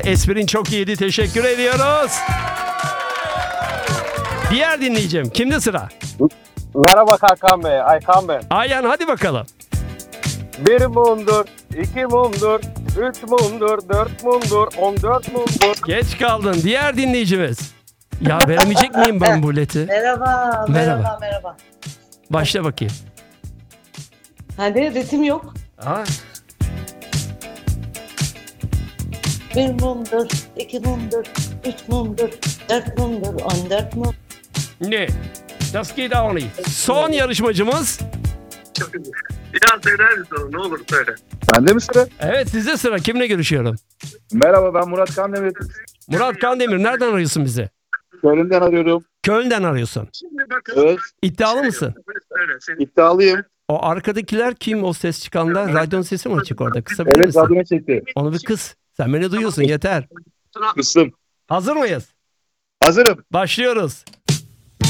Esprin çok iyiydi. Teşekkür ediyoruz. Diğer dinleyicim. Kimde sıra? Merhaba Hakan Bey, Aykan Bey. Ayhan hadi bakalım. 1 mumdur, 2 mumdur, 3 mumdur, 4 mumdur, 14 mumdur. Geç kaldın. Diğer dinleyicimiz. Ya veremeyecek miyim ben bu leti? Merhaba. Başla bakayım. Hadi ritim yok. Aa, 1 mumdur, 2 mumdur, 3 mumdur, 4 mumdur, 14 mum. ne? Das geht auch nicht. Son yarışmacımız. Bir daha söyler misin onu? Ne olur söyle. Bende mi sıra? Evet size sıra. Kimle görüşüyorum? Merhaba, ben Murat Kandemir. Murat Kandemir. Nereden arıyorsun bizi? Köln'den arıyorum. Köln'den arıyorsun. Şimdi bakın. Evet, İddialı mısın? Söyle. Senin iddialıyım. O arkadakiler kim, o ses çıkanlar? Radyonun sesi mi açık orada? Kısabilir Evet, misin? radyona çekti. Onu bir kıs. Sen beni duyuyorsun yeter. Kıstım. Hazır mıyız? Hazırım. Başlıyoruz.